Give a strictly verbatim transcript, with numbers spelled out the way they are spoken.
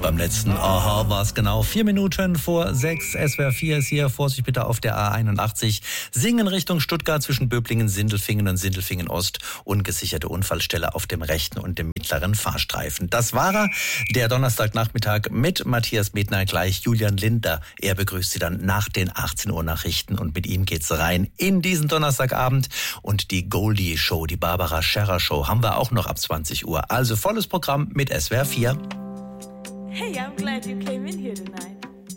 Beim letzten Aha war es genau vier Minuten vor sechs. S W R vier ist hier. Vorsicht bitte auf der A einundachtzig. Singen Richtung Stuttgart zwischen Böblingen, Sindelfingen und Sindelfingen Ost. Ungesicherte Unfallstelle auf dem rechten und dem mittleren Fahrstreifen. Das war er, der Donnerstagnachmittag mit Matthias Medner, gleich Julian Linder. Er begrüßt Sie dann nach den achtzehn Uhr Nachrichten und mit ihm geht's rein in diesen Donnerstagabend. Und die Goldie Show, die Barbara Scherrer Show, haben wir auch noch ab zwanzig Uhr. Also volles Programm mit S W R vier. Hey, I'm glad you came in here tonight.